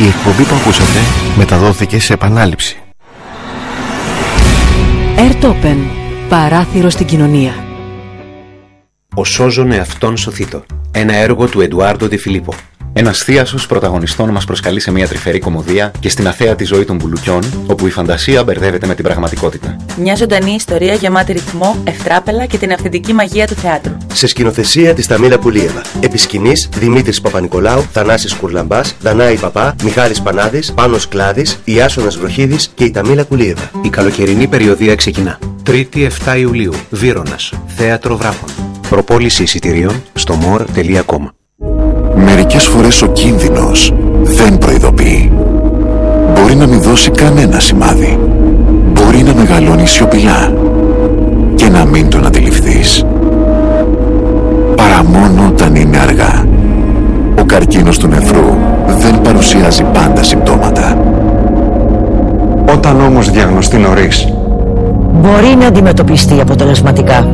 Η εκπομπή που ακούσατε μεταδόθηκε σε επανάληψη. Airtopen. Παράθυρο στην κοινωνία. Ο Σώζον εαυτόν σωθήτω. Ένα έργο του Εντουάρντο Ντε Φιλίππο. Ένας θίασος πρωταγωνιστών μας προσκαλεί σε μια τρυφερή κωμωδία και στην αθέατη ζωή των μπουλουκιών, όπου η φαντασία μπερδεύεται με την πραγματικότητα. Μια ζωντανή ιστορία γεμάτη ρυθμό, ευτράπελα και την αυθεντική μαγεία του θεάτρου. Σε σκηνοθεσία της Ταμίλα Πουλίεβα. Επί σκηνής Δημήτρης Παπα-Νικολάου, Θανάσης Κουρλαμπάς, Δανάη Παπά, Μιχάλης Πανάδης, Πάνος Κλάδης, Ιάσονας Βροχίδης και η Ταμίλα Πουλίεβα. Η καλοκαιρινή περιοδία ξεκινά. 3η 7 Ιουλίου, Βύρωνας, Θέατρο Βράχων. Προπόληση εισιτηρίων στο more.com. Μερικές φορές ο κίνδυνος δεν προειδοποιεί. Μπορεί να μην δώσει κανένα σημάδι. Μπορεί να μεγαλώνει σιωπηλά και να μην τον αντιληφθείς. Παρά μόνο όταν είναι αργά. Ο καρκίνος του νεφρού δεν παρουσιάζει πάντα συμπτώματα. Όταν όμως διαγνωστεί νωρίς, μπορεί να αντιμετωπιστεί αποτελεσματικά.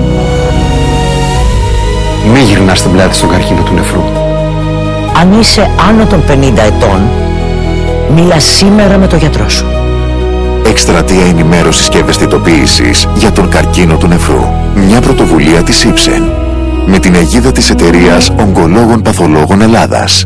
μη γυρνάς την πλάτη στον καρκίνο του νεφρού. Αν είσαι άνω των 50 ετών, μίλα σήμερα με τον γιατρό σου. Εκστρατεία ενημέρωσης και ευαισθητοποίησης για τον καρκίνο του νεφρού. Μια πρωτοβουλία της Ipsen με την αιγίδα της εταιρείας Ογκολόγων Παθολόγων Ελλάδας.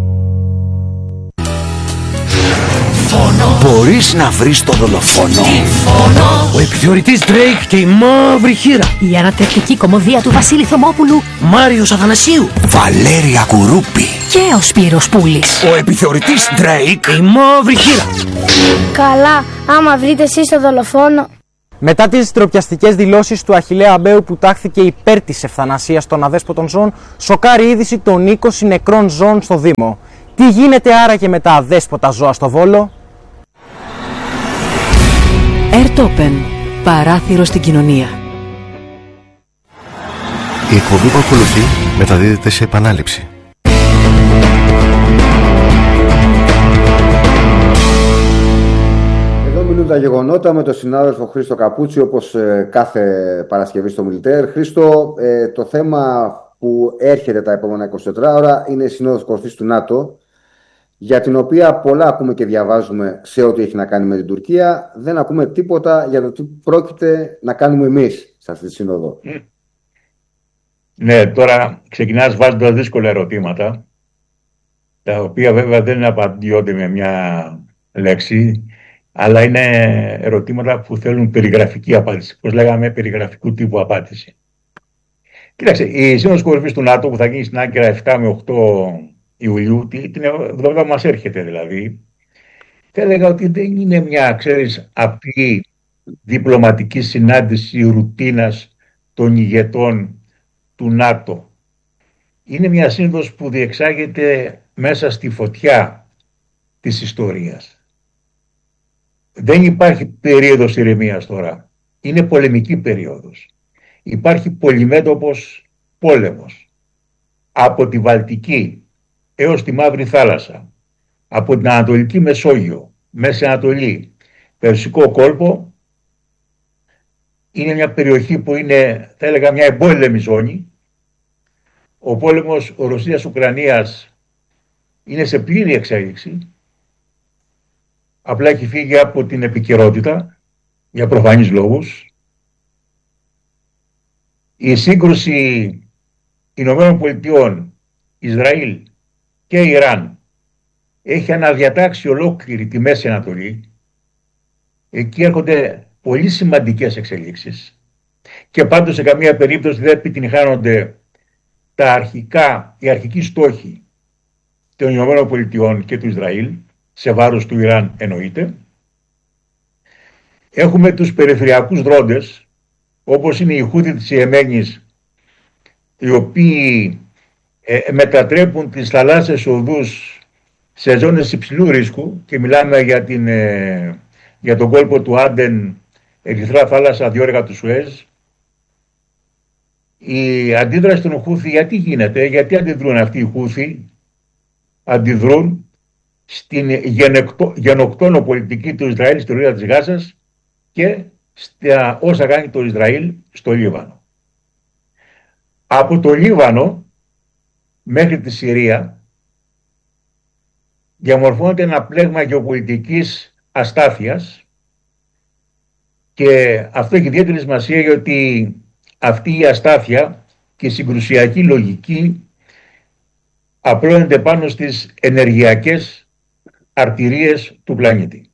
Μπορείς να βρεις τον δολοφόνο. Ο επιθεωρητής Drake και η μαύρη χήρα. Η ανατρεπτική κωμωδία του Βασίλη Θωμόπουλου. Μάριος Αθανασίου. Βαλέρια Κουρούπη. Και ο Σπύρος Πούλης. Ο επιθεωρητής Drake, η μαύρη χήρα. Καλά, άμα βρείτε εσείς τον δολοφόνο. Μετά τις τροπιαστικές δηλώσεις του Αχιλλέα Αμπέου που τάχθηκε υπέρ της ευθανασίας των αδέσποτων ζώων, σοκάρει είδηση των 20 νεκρών ζώων στο Δήμο. Τι γίνεται άραγε με τα αδέσποτα ζώα στο Βόλο? Airtopen. Παράθυρο στην κοινωνία. Η εκπομπή που ακολουθεί μεταδίδεται σε επανάληψη. Εδώ μιλούν τα γεγονότα με τον συνάδελφο Χρήστο Καπούτσι, όπως κάθε Παρασκευή στο Μιλιτέρ. Χρήστο, το θέμα που έρχεται τα επόμενα 24 ώρα είναι η Σύνοδος Κορυφής του ΝΑΤΟ, για την οποία πολλά ακούμε και διαβάζουμε σε ό,τι έχει να κάνει με την Τουρκία. Δεν ακούμε τίποτα για το τι πρόκειται να κάνουμε εμείς σε αυτή τη σύνοδο. Ναι, τώρα ξεκινάς βάζοντας δύσκολα ερωτήματα, τα οποία βέβαια δεν απαντιόνται με μια λέξη, αλλά είναι ερωτήματα που θέλουν περιγραφική απάντηση. Πώς λέγαμε, περιγραφικού τύπου απάντηση. Κοίταξε, η Σύνοδος Κορυφής του ΝΑΤΟ που θα γίνει στην Άγκυρα 7 με 8 Ιουλίου, την εβδομάδα μας έρχεται δηλαδή, θα έλεγα ότι δεν είναι μια, ξέρεις, απλή διπλωματική συνάντηση ρουτίνας των ηγετών του ΝΑΤΟ. Είναι μια σύνοδος που διεξάγεται μέσα στη φωτιά της ιστορίας. Δεν υπάρχει περίοδος ηρεμίας τώρα. Είναι πολεμική περίοδος. Υπάρχει πολυμέτωπος πόλεμος. Από τη Βαλτική έως τη Μαύρη Θάλασσα, από την Ανατολική Μεσόγειο, Μέση Ανατολή, Περσικό κόλπο, είναι μια περιοχή που είναι, θα έλεγα, μια εμπόλεμη ζώνη. Ο πόλεμος Ρωσίας-Ουκρανίας είναι σε πλήρη εξέλιξη. Απλά έχει φύγει από την επικαιρότητα, για προφανείς λόγους. Η σύγκρουση Ηνωμένων Πολιτειών, Ισραήλ και Ιράν έχει αναδιατάξει ολόκληρη τη Μέση Ανατολή. Εκεί έρχονται πολύ σημαντικές εξελίξεις και πάντως σε καμία περίπτωση δεν επιτυγχάνονται οι αρχικοί στόχοι των Ηνωμένων Πολιτειών και του Ισραήλ, σε βάρος του Ιράν εννοείται. Έχουμε τους περιφερειακούς δρόντες, όπως είναι οι Χούθι της Ιεμένης, οι οποίοι μετατρέπουν τις θαλάσσιες οδούς σε ζώνες υψηλού ρίσκου, και μιλάμε για τον κόλπο του Άντεν, Ερυθρά Θάλασσα, διόρυγα του Σουέζ. Η αντίδραση των Χούθι γιατί γίνεται, γιατί αντιδρούν αυτοί οι Χούθι? Αντιδρούν στην γενοκτόνο πολιτική του Ισραήλ στη λωρίδα της Γάζας και στα όσα κάνει το Ισραήλ στο Λίβανο. Από το Λίβανο μέχρι τη Συρία διαμορφώνεται ένα πλέγμα γεωπολιτικής αστάθειας και αυτό έχει ιδιαίτερη σημασία γιατί αυτή η αστάθεια και η συγκρουσιακή λογική απλώνεται πάνω στις ενεργειακές αρτηρίες του πλανήτη.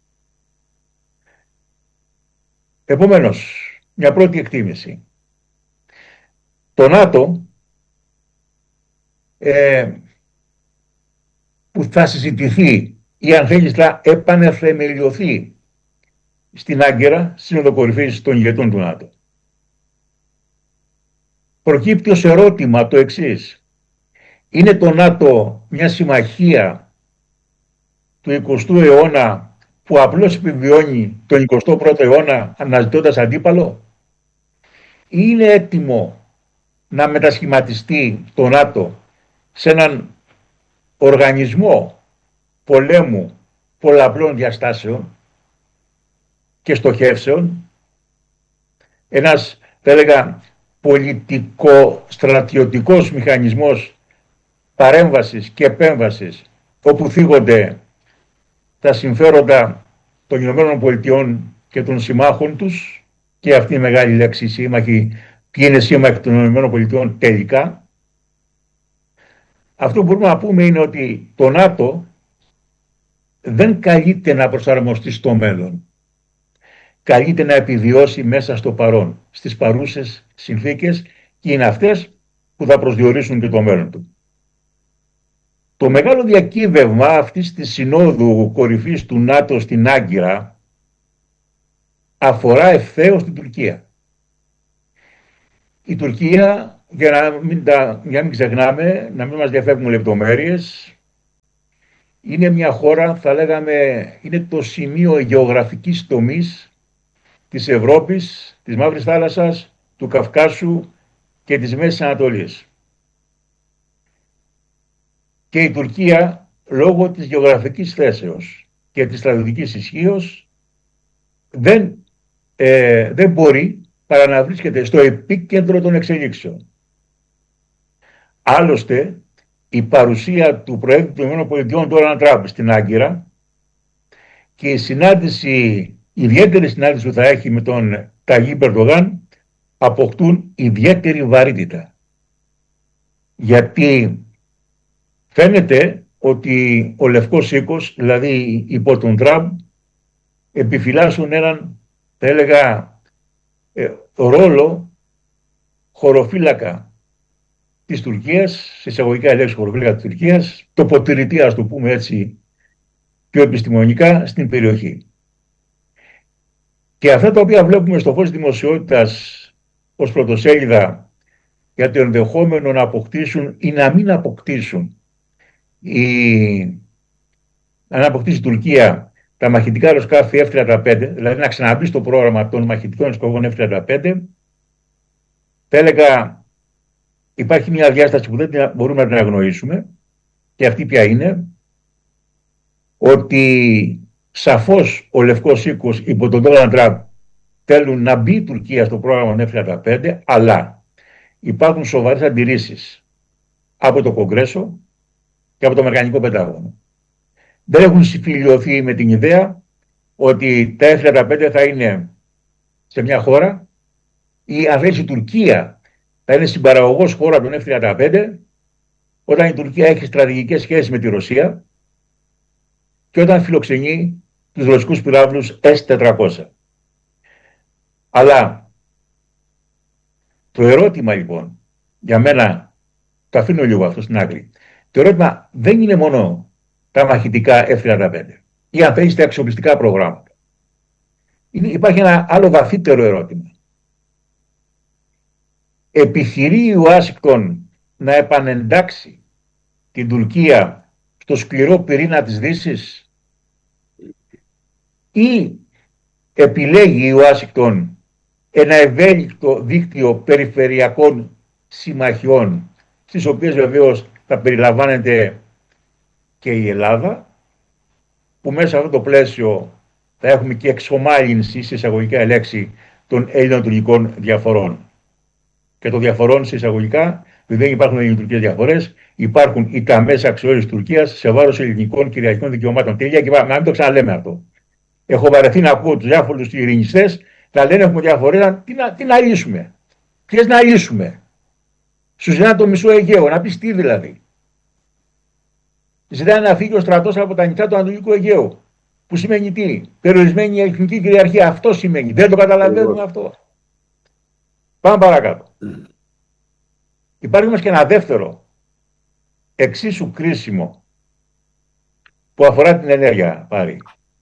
Επομένως, μια πρώτη εκτίμηση. Το ΝΑΤΟ που θα συζητηθεί ή αν θέλει θα επανεθεμελιωθεί στην Άγκυρα, Σύνοδο Κορυφής των ηγετών του ΝΑΤΟ. Προκύπτει ως ερώτημα το εξής. Είναι το ΝΑΤΟ μια συμμαχία του 20ου αιώνα που απλώς επιβιώνει τον 21ο αιώνα αναζητώντας αντίπαλο? Ή είναι έτοιμο να μετασχηματιστεί το ΝΑΤΟ σε έναν οργανισμό πολέμου πολλαπλών διαστάσεων και στοχεύσεων, ένας, θα έλεγα, πολιτικό-στρατιωτικός μηχανισμός παρέμβασης και επέμβασης όπου θίγονται τα συμφέροντα των Ηνωμένων Πολιτειών και των συμμάχων τους, και αυτή η μεγάλη λέξη σύμμαχοι, ποιοι είναι σύμμαχοι των Ηνωμένων Πολιτειών τελικά. Αυτό που μπορούμε να πούμε είναι ότι το ΝΑΤΟ δεν καλείται να προσαρμοστεί στο μέλλον. Καλείται να επιβιώσει μέσα στο παρόν, στις παρούσες συνθήκες, και είναι αυτές που θα προσδιορίσουν και το μέλλον του. Το μεγάλο διακύβευμα αυτής της Συνόδου Κορυφής του ΝΑΤΟ στην Άγκυρα αφορά ευθέως την Τουρκία. Η Τουρκία, για να μην ξεχνάμε, να μην μας διαφεύγουν λεπτομέρειες, είναι μια χώρα, θα λέγαμε, είναι το σημείο γεωγραφικής τομής της Ευρώπης, της Μαύρης Θάλασσας, του Καυκάσου και της Μέσης Ανατολής. Και η Τουρκία, λόγω της γεωγραφικής θέσεως και της στρατιωτικής ισχύως, δεν μπορεί παρά να βρίσκεται στο επίκεντρο των εξελίξεων. Άλλωστε, η παρουσία του Προέδρου των ΗΠΑ, Ντόναλντ Τραμπ, στην Άγκυρα και η ιδιαίτερη συνάντηση που θα έχει με τον Ταγίπ Ερντογάν αποκτούν ιδιαίτερη βαρύτητα. Γιατί φαίνεται ότι ο Λευκός Οίκος, δηλαδή υπό τον Τραμπ, επιφυλάσσουν έναν, θα έλεγα, ρόλο χωροφύλακα της Τουρκίας, σε εισαγωγικά λέξη χωροφύλακα της Τουρκίας, τοποτηρητή, ας το πούμε έτσι πιο επιστημονικά, στην περιοχή. Και αυτά τα οποία βλέπουμε στο φως δημοσιότητας ως πρωτοσέλιδα για το ενδεχόμενο να αποκτήσουν ή να μην αποκτήσουν αν αποκτήσει η Τουρκία τα μαχητικά αεροσκάφη F-35, δηλαδή να ξαναμπεί στο πρόγραμμα των μαχητικών αεροσκαφών F-35, θα έλεγα υπάρχει μια διάσταση που δεν μπορούμε να την αγνοήσουμε, και αυτή ποια είναι? Ότι σαφώς ο Λευκός Οίκος υπό τον Ντόναλντ Τραμπ θέλουν να μπει η Τουρκία στο πρόγραμμα F-35, αλλά υπάρχουν σοβαρές αντιρρήσεις από το Κογκρέσο και από το Αμερικανικό Πεντάγωνο. Δεν έχουν συμφιλειωθεί με την ιδέα ότι τα F-35 θα είναι σε μια χώρα, ή αν θέλει η Τουρκία θα είναι συμπαραγωγός χώρα των F-35, όταν η Τουρκία έχει στρατηγικές σχέσεις με τη Ρωσία και όταν φιλοξενεί τους ρωσικούς πυράβλους S-400. Αλλά το ερώτημα λοιπόν, για μένα, το αφήνω λίγο αυτό στην άκρη, το ερώτημα δεν είναι μόνο τα μαχητικά F-35 ή αν θέλεις τα εξοπλιστικά προγράμματα. Υπάρχει ένα άλλο βαθύτερο ερώτημα. Επιχειρεί η Ουάσιγκτον να επανεντάξει την Τουρκία στο σκληρό πυρήνα της Δύσης, ή επιλέγει η Ουάσιγκτον ένα ευέλικτο δίκτυο περιφερειακών συμμαχιών, στις οποίες βεβαίως θα περιλαμβάνεται και η Ελλάδα, που μέσα σε αυτό το πλαίσιο θα έχουμε και εξομάλυνση, σε εισαγωγικά λέξη, των ελληνοτουρκικών διαφορών. Και των διαφορών, σε εισαγωγικά, δεν υπάρχουν ελληνοτουρκικές διαφορές, υπάρχουν οι ταμές αξιολόγησης Τουρκίας σε βάρος ελληνικών κυριαρχικών δικαιωμάτων. Τελεία και να μην το ξαναλέμε αυτό. Έχω βαρεθεί να ακούω τους διάφορους ειρηνιστές να λένε έχουμε διαφορές, τι να λύσουμε. Ποιες να λύσουμε. Σου ζητάνε το μισό Αιγαίο, να πεις τι δηλαδή. Ζητάνε να φύγει ο στρατός από τα νησιά του Ανατολικού Αιγαίου. Που σημαίνει τι, περιορισμένη εθνική κυριαρχία. Αυτό σημαίνει. Δεν το καταλαβαίνουμε αυτό. Πάμε παρακάτω. Υπάρχει όμως και ένα δεύτερο εξίσου κρίσιμο που αφορά την ενέργεια πάλι.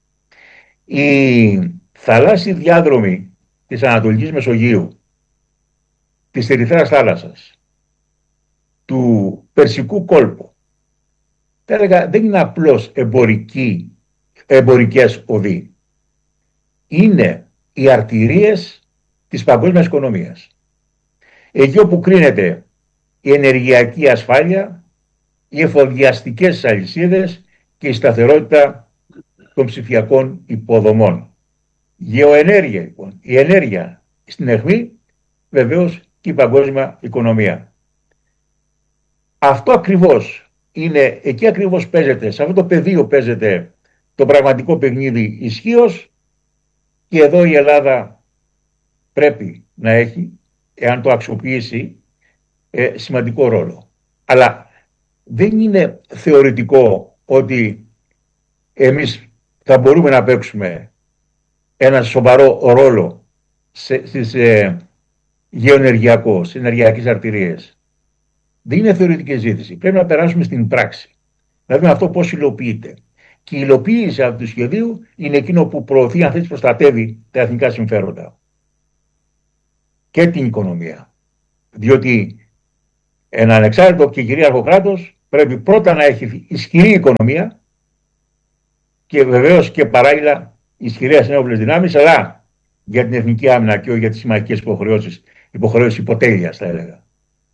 Οι θαλάσσιοι διάδρομοι της Ανατολικής Μεσογείου, της Ερυθράς θάλασσας, του Περσικού κόλπου, θα έλεγα δεν είναι απλώς εμπορικές οδοί. Είναι οι αρτηρίες της παγκόσμιας οικονομίας. Εκεί όπου κρίνεται η ενεργειακή ασφάλεια, οι εφοδιαστικές αλυσίδες και η σταθερότητα των ψηφιακών υποδομών. Γεωενέργεια λοιπόν, η ενέργεια στην αιχμή, βεβαίως και η παγκόσμια οικονομία. Αυτό ακριβώς είναι, εκεί ακριβώς παίζεται, σε αυτό το πεδίο παίζεται το πραγματικό παιχνίδι ισχύως και εδώ η Ελλάδα πρέπει να έχει, εάν το αξιοποιήσει, σημαντικό ρόλο. Αλλά δεν είναι θεωρητικό ότι εμείς θα μπορούμε να παίξουμε ένα σοβαρό ρόλο στις γεωενεργειακές, ενεργειακές αρτηρίες. Δεν είναι θεωρητική ζήτηση. Πρέπει να περάσουμε στην πράξη. Να δούμε αυτό πώς υλοποιείται. Και η υλοποίηση αυτού του σχεδίου είναι εκείνο που προωθεί, αν θέλεις, προστατεύει τα εθνικά συμφέροντα και την οικονομία. Διότι ένα ανεξάρτητο και κυρίαρχο κράτος πρέπει πρώτα να έχει ισχυρή οικονομία και βεβαίως και παράλληλα ισχυρές ενόπλες δυνάμεις, αλλά για την εθνική άμυνα και όχι για τις συμμαχικές υποχρεώσεις υποτέλειας, θα έλεγα.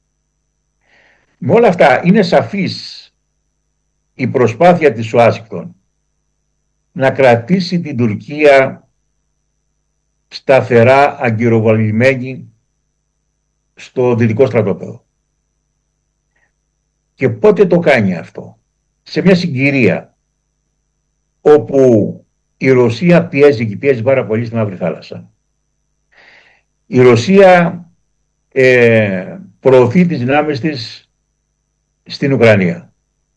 Με όλα αυτά είναι σαφής η προσπάθεια της Ουάσιγκτον να κρατήσει την Τουρκία σταθερά αγκυροβολημένη στο δυτικό στρατόπεδο. Και πότε το κάνει αυτό? Σε μια συγκυρία όπου η Ρωσία πιέζει πάρα πολύ στη Μαύρη Θάλασσα. Η Ρωσία προωθεί τις δυνάμεις της στην Ουκρανία.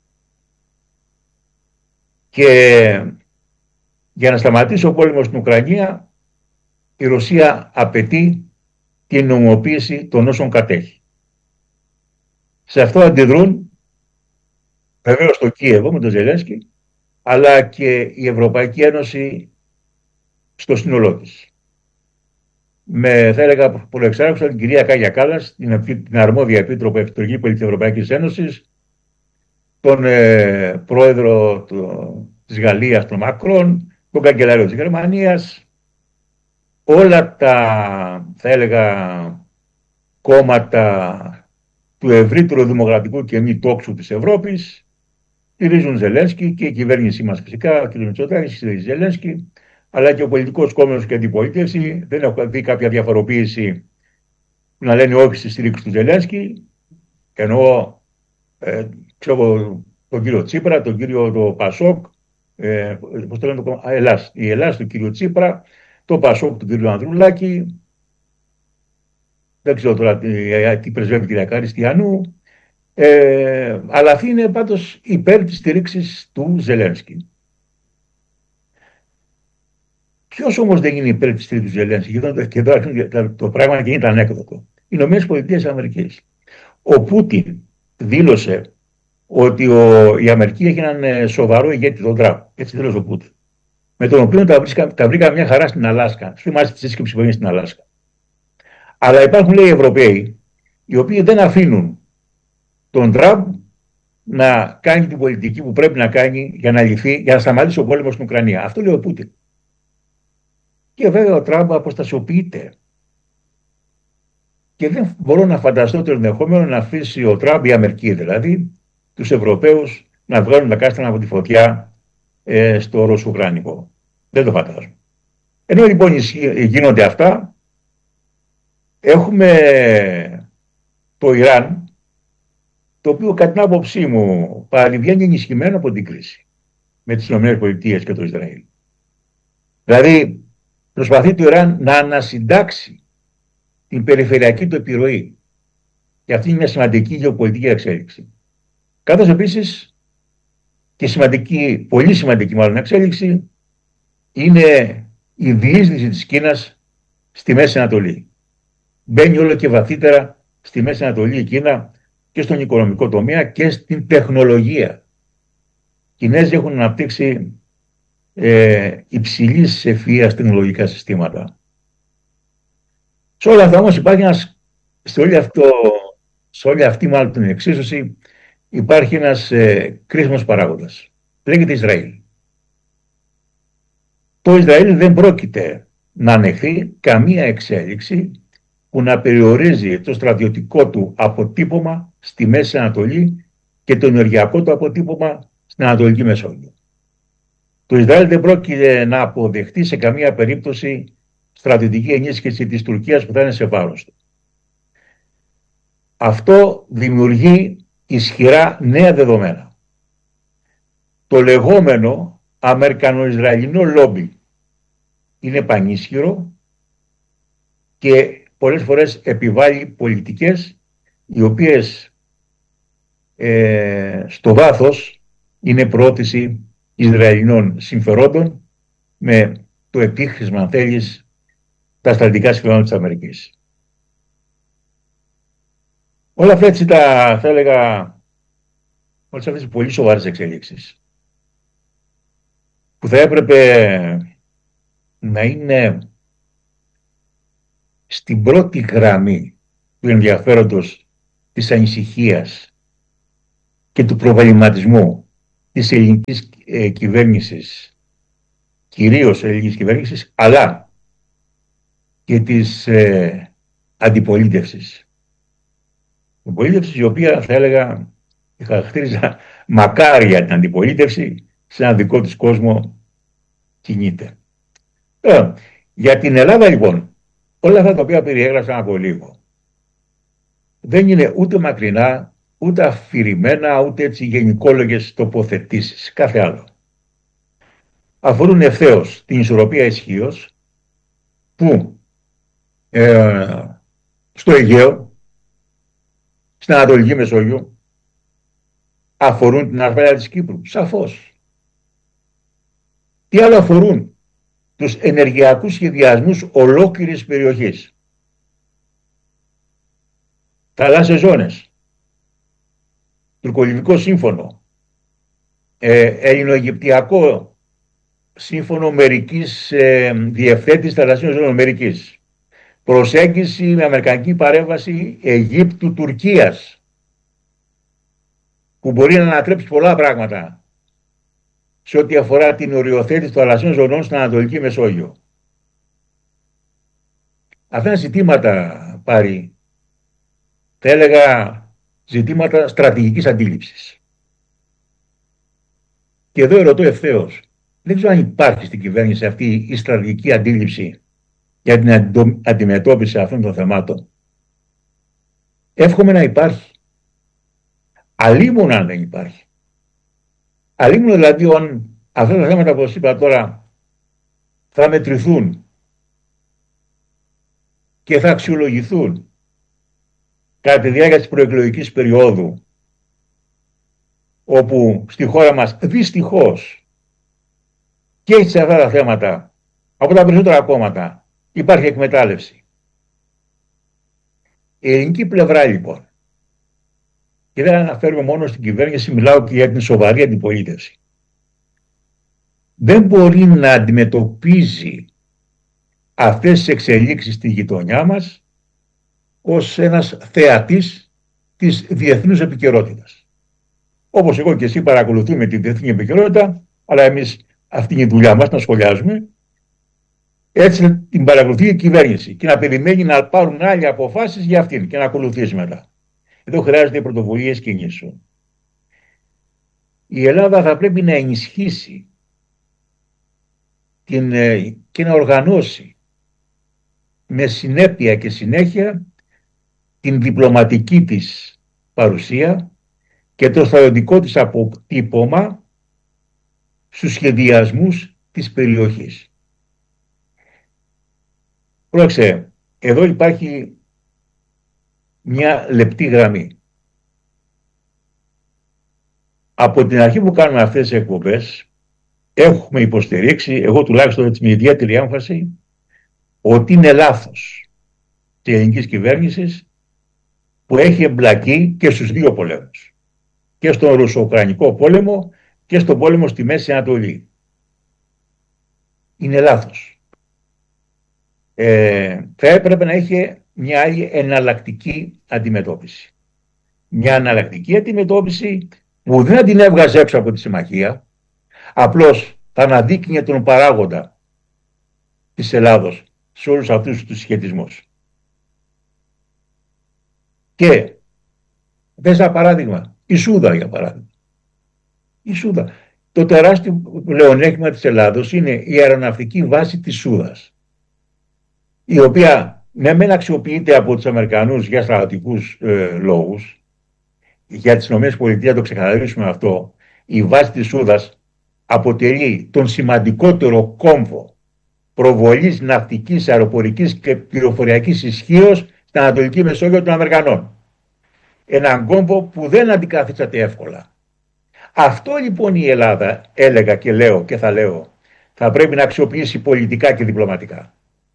Και για να σταματήσει ο πόλεμος στην Ουκρανία, η Ρωσία απαιτεί την νομιμοποίηση των όσων κατέχει. Σε αυτό αντιδρούν βεβαίως το Κίεβο με τον Ζελένσκι, αλλά και η Ευρωπαϊκή Ένωση στο σύνολό της. Με, θα έλεγα, προεξάρχουσα την κυρία Κάγια Κάλλας, την αρμόδια επίτροπο επιτροπή πολιτικής Ευρωπαϊκής Ένωσης, τον πρόεδρο της Γαλλίας, τον Μακρόν, τον καγκελάριο της Γερμανίας, όλα τα, θα έλεγα, κόμματα του ευρύτερου δημοκρατικού και μη τόξου της Ευρώπης στηρίζουν Ζελένσκι και η κυβέρνησή μας φυσικά, ο κ. Μητσοτάκης στηρίζει Ζελένσκι, αλλά και ο πολιτικός κόμματος και αντιπολίτευση. Δεν έχω δει κάποια διαφοροποίηση που να λένε όχι στη στήριξη του Ζελένσκι, ενώ τον κύριο Τσίπρα, τον κύριο το Πασόκ, πώς το λένε, η Ελλάς του κύριο Τσίπρα, το Πασόκ του κύριο Ανδρουλάκη, δεν ξέρω τώρα τι πρεσβεύει η κυρία Καριστιανού, αλλά αυτή είναι πάντως υπέρ της στήριξης του Ζελένσκι. Ποιος όμως δεν είναι υπέρ της στήριξης του Ζελένσκι? Και τώρα το πράγμα και ήταν ανέκδοτο. Οι Ηνωμένες Πολιτείες Αμερικής. Ο Πούτιν δήλωσε ότι η Αμερική έχει έναν σοβαρό ηγέτη, τον Τραμπ. Έτσι δήλωσε ο Πούτιν. Με τον οποίο τα βρήκαμε μια χαρά στην Αλάσκα. Θυμάστε τη σύσκεψη που έγινε στην Αλάσκα. Αλλά υπάρχουν, λέει, Ευρωπαίοι, οι οποίοι δεν αφήνουν τον Τραμπ να κάνει την πολιτική που πρέπει να κάνει για να σταματήσει ο πόλεμος στην Ουκρανία. Αυτό λέει ο Πούτιν. Και βέβαια ο Τραμπ αποστασιοποιείται. Και δεν μπορώ να φανταστώ το ενδεχόμενο να αφήσει ο Τραμπ, η Αμερική δηλαδή, τους Ευρωπαίους να βγάλουν τα κάστανα από τη φωτιά στο Ρωσο-Ουκρανικό. Δεν το φαντάζομαι. Ενώ λοιπόν γίνονται αυτά, έχουμε το Ιράν, το οποίο κατά την άποψή μου παραβιάνει ενισχυμένο από την κρίση με τις ΗΠΑ και το Ισραήλ. Δηλαδή προσπαθεί το Ιράν να ανασυντάξει την περιφερειακή του επιρροή, και αυτή είναι μια σημαντική γεωπολιτική εξέλιξη. Καθώς επίσης και σημαντική, πολύ σημαντική μάλλον εξέλιξη, είναι η διείσδυση της Κίνας στη Μέση Ανατολή. Μπαίνει όλο και βαθύτερα στη Μέση Ανατολή η Κίνα και στον οικονομικό τομέα και στην τεχνολογία. Οι Κινέζοι έχουν αναπτύξει υψηλής ευφυΐας τεχνολογικά συστήματα. Σε όλα αυτά όμως υπάρχει σε όλη αυτή μάλλον την εξίσωση υπάρχει ένας κρίσιμος παράγοντας. Λέγεται Ισραήλ. Το Ισραήλ δεν πρόκειται να ανεχθεί καμία εξέλιξη που να περιορίζει το στρατιωτικό του αποτύπωμα στη Μέση Ανατολή και το ενεργειακό του αποτύπωμα στην Ανατολική Μεσόγειο. Το Ισραήλ δεν πρόκειται να αποδεχτεί σε καμία περίπτωση στρατιωτική ενίσχυση της Τουρκίας που θα είναι σε βάρος του. Αυτό δημιουργεί ισχυρά νέα δεδομένα. Το λεγόμενο Αμερικανο-Ισραηλινό λόμπι είναι πανίσχυρο και πολλές φορές επιβάλλει πολιτικές οι οποίες στο βάθος είναι προώθηση Ισραηλινών συμφερόντων με το επίχρησμα, αν θέλεις, τα στρατηγικά συμφέροντα της Αμερικής. Όλα αυτά έτσι θα έλεγα, όλες αυτές οι πολύ σοβαρές εξελίξεις που θα έπρεπε να είναι στην πρώτη γραμμή του ενδιαφέροντος, της ανησυχίας και του προβληματισμού της ελληνικής κυβέρνησης, κυρίως ελληνικής κυβέρνησης, αλλά και της αντιπολίτευσης. Αντιπολίτευση η οποία θα έλεγα χαρακτήριζα μακάρια την αντιπολίτευση σε ένα δικό της κόσμο κινείται. Για την Ελλάδα λοιπόν, όλα αυτά τα οποία περιέγραψα από λίγο δεν είναι ούτε μακρινά, ούτε αφηρημένα, ούτε έτσι γενικόλογες τοποθετήσεις, κάθε άλλο. Αφορούν ευθέως την ισορροπία ισχύως που στο Αιγαίο, στην Ανατολική Μεσόγειο, αφορούν την ασφάλεια της Κύπρου, σαφώς. Τι άλλο αφορούν? Τους ενεργειακούς σχεδιασμούς ολόκληρης περιοχής. Θαλάσσιες ζώνες, τουρκολιβικό σύμφωνο, ελληνοαιγυπτιακό σύμφωνο μερικής διευθέτησης θαλασσίων ζώνων μερικής. Προσέγγιση με αμερικανική παρέμβαση Αιγύπτου-Τουρκίας που μπορεί να ανατρέψει πολλά πράγματα σε ό,τι αφορά την οριοθέτηση των θαλασσίων ζωνών στην Ανατολική Μεσόγειο. Αυτά είναι ζητήματα, Πάρη, θα έλεγα ζητήματα στρατηγικής αντίληψης. Και εδώ ερωτώ ευθέως, δεν ξέρω αν υπάρχει στην κυβέρνηση αυτή η στρατηγική αντίληψη για την αντιμετώπιση αυτών των θεμάτων. Εύχομαι να υπάρχει. Αλίμονα αν δεν υπάρχει. Αλίμονα δηλαδή αν αυτά τα θέματα, όπως είπα τώρα, θα μετρηθούν και θα αξιολογηθούν κατά τη διάρκεια της προεκλογικής περίοδου, όπου στη χώρα μας δυστυχώς και σε αυτά τα θέματα από τα περισσότερα κόμματα υπάρχει εκμετάλλευση. Η ελληνική πλευρά λοιπόν, και δεν αναφέρουμε μόνο στην κυβέρνηση, μιλάω και για την σοβαρή αντιπολίτευση, δεν μπορεί να αντιμετωπίζει αυτές τις εξελίξεις στη γειτονιά μας ως ένας θεατής της διεθνούς επικαιρότητας. Όπως εγώ και εσύ παρακολουθούμε τη διεθνή επικαιρότητα, αλλά εμείς αυτή είναι η δουλειά μας, να σχολιάζουμε. Έτσι την παρακολουθεί η κυβέρνηση και να περιμένει να πάρουν άλλοι αποφάσεις για αυτήν και να ακολουθήσει μετά. Εδώ χρειάζεται πρωτοβουλίες κινήσεων. Η Ελλάδα θα πρέπει να ενισχύσει και να οργανώσει με συνέπεια και συνέχεια την διπλωματική της παρουσία και το στρατιωτικό της αποτύπωμα στους σχεδιασμούς της περιοχής. Πρόεξε, εδώ υπάρχει μια λεπτή γραμμή. Από την αρχή που κάνουμε αυτές τις εκπομπές έχουμε υποστηρίξει, εγώ τουλάχιστον με ιδιαίτερη έμφαση, ότι είναι λάθος της ελληνικής κυβέρνησης που έχει εμπλακεί και στους δύο πολέμους. Και στον Ρωσο-Ουκρανικό πόλεμο και στον πόλεμο στη Μέση Ανατολή. Είναι λάθος. Θα έπρεπε να είχε μια άλλη εναλλακτική αντιμετώπιση. Μια εναλλακτική αντιμετώπιση που δεν την έβγαζε έξω από τη συμμαχία, απλώς θα αναδείκνυε τον παράγοντα της Ελλάδος σε όλους αυτούς τους συσχετισμούς. Και πες ένα παράδειγμα, η Σούδα για παράδειγμα. Η Σούδα. Το τεράστιο πλεονέκτημα της Ελλάδος είναι η αεροναυτική βάση της Σούδας, η οποία ναι μεν αξιοποιείται από τους Αμερικανούς για στρατιωτικούς λόγους. Για τις ΗΠΑ, το ξεκαθαρίσουμε αυτό, η βάση της Σούδας αποτελεί τον σημαντικότερο κόμβο προβολής ναυτικής, αεροπορικής και πληροφοριακής ισχύως στην Ανατολική Μεσόγειο των Αμερικανών. Έναν κόμβο που δεν αντικαθίσταται εύκολα. Αυτό λοιπόν η Ελλάδα, έλεγα και λέω και θα λέω, θα πρέπει να αξιοποιήσει πολιτικά και διπλωματικά.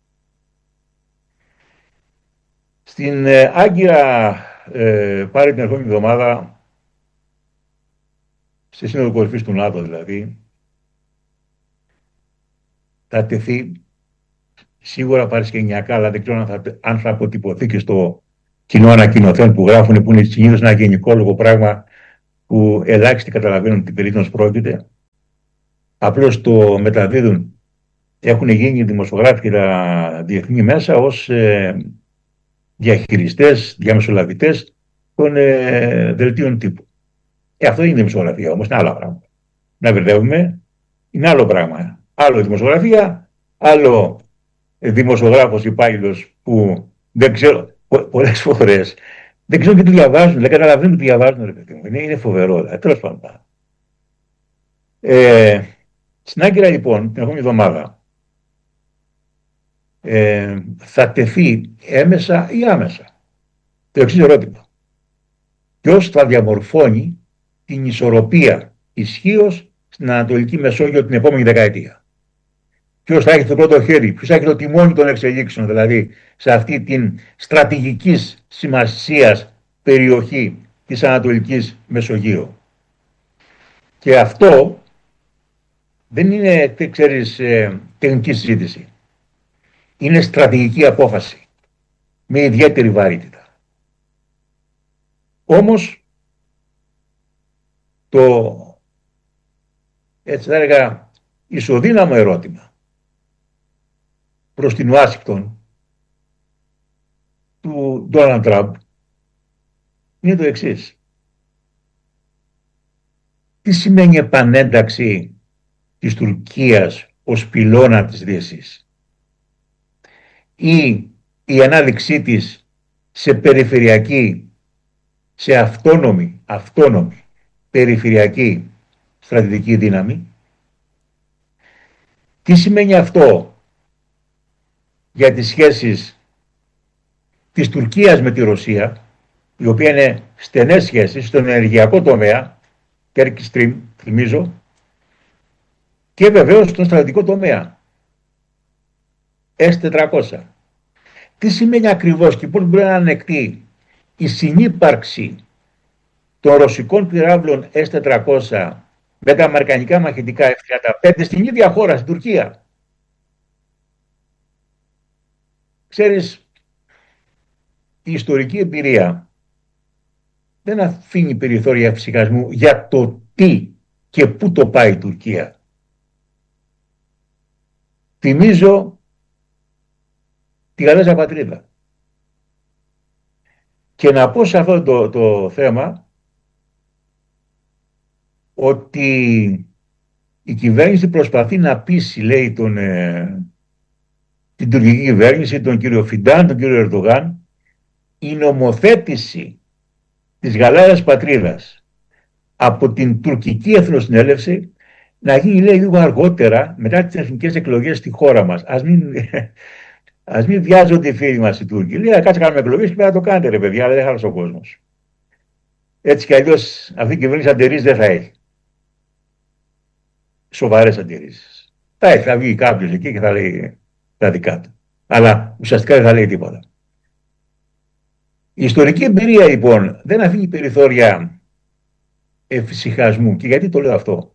Στην Άγκυρα πάρει την ερχόμενη εβδομάδα, στη Σύνοδο Κορυφής του ΝΑΤΟ δηλαδή, θα τεθεί σίγουρα παρασκηνιακά, αλλά δεν ξέρω αν θα αποτυπωθεί και στο κοινό ανακοινωθέν που γράφουν, που είναι συνήθως ένα γενικόλογο πράγμα που ελάχιστοι καταλαβαίνουν τι περίπτωση πρόκειται. Απλώς το μεταδίδουν. Έχουν γίνει δημοσιογράφοι και τα διεθνή μέσα ως διαχειριστές, διαμεσολαβητές των δελτίων τύπου. Αυτό είναι δημοσιογραφία όμως, είναι άλλα πράγματα. Να μπερδεύουμε, είναι άλλο πράγμα. Άλλο δημοσιογραφία, άλλο δημοσιογράφος υπάλληλος που δεν ξέρω, πολλές φορές δεν ξέρω και τι διαβάζουν, δεν καταλαβαίνουν τι διαβάζουν, ρε παιδί μου. Είναι φοβερό, τέλος πάντων. Στην Άγκυρα λοιπόν, την επόμενη εβδομάδα, θα τεθεί έμεσα ή άμεσα το εξής ερώτημα. Ποιος θα διαμορφώνει την ισορροπία ισχύως στην Ανατολική Μεσόγειο την επόμενη δεκαετία? Ποιος θα έχει το πρώτο χέρι, ποιος θα έχει το τιμόνι των εξελίξεων, δηλαδή σε αυτή την στρατηγικής σημασίας περιοχή της Ανατολικής Μεσογείου? Και αυτό δεν είναι, ξέρεις, τεχνική συζήτηση. Είναι στρατηγική απόφαση με ιδιαίτερη βαρύτητα. Όμως το, έτσι θα έλεγα, ισοδύναμο ερώτημα προς την Ουάσιγκτον του Ντόναλντ Τραμπ είναι το εξής. Τι σημαίνει επανένταξη της Τουρκίας ως πυλώνα της Δύσης ή η ανάδειξή της σε περιφερειακή, σε αυτόνομη περιφερειακή στρατηγική δύναμη? Τι σημαίνει αυτό για τις σχέσεις της Τουρκίας με τη Ρωσία, η οποία είναι στενές σχέσεις στον ενεργειακό τομέα, Kerch Stream, θυμίζω, και βεβαίως στον στρατηγικό τομέα, S-400. Τι σημαίνει ακριβώς και πώς μπορεί να ανεκτεί η συνύπαρξη των ρωσικών πυράβλων S-400 με τα αμερικανικά μαχητικά F-35 στην ίδια χώρα, στην Τουρκία? Ξέρεις, η ιστορική εμπειρία δεν αφήνει περιθώρια φυσικασμού για το τι και πού το πάει η Τουρκία. Θυμίζω τη Γαλάζια Πατρίδα. Και να πω σε αυτό το θέμα ότι η κυβέρνηση προσπαθεί να πείσει, λέει, την τουρκική κυβέρνηση, τον κύριο Φιντάν, τον κύριο Ερντογάν, η νομοθέτηση της Γαλάζιας Πατρίδας από την τουρκική εθνοσυνέλευση να γίνει, λέει, λίγο αργότερα, μετά τις εθνικές εκλογές στη χώρα μας. Ας μην βιάζονται οι φίλοι μας οι Τούρκοι. Λέει, κάτσε κάνουμε εκλογές και πρέπει να το κάνετε, ρε παιδιά, αλλά δεν χάλασε ο κόσμος. Έτσι κι αλλιώς αυτή η κυβέρνηση αντιρρήσεις δεν θα έχει. Σοβαρές αντιρρήσεις. Θα βγει κάποιος εκεί και θα λέει τα δικά του. Αλλά ουσιαστικά δεν θα λέει τίποτα. Η ιστορική εμπειρία λοιπόν δεν αφήνει περιθώρια εφησυχασμού. Και γιατί το λέω αυτό?